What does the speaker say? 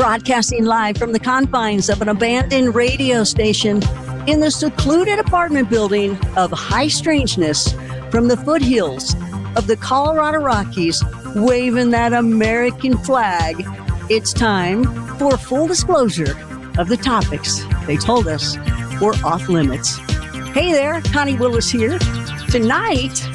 Broadcasting live from the confines of an abandoned radio station in the secluded apartment building of High Strangeness from the foothills of the Colorado Rockies, waving that American flag. It's time for full disclosure of the topics they told us were off limits. Hey there, Connie Willis here. Tonight,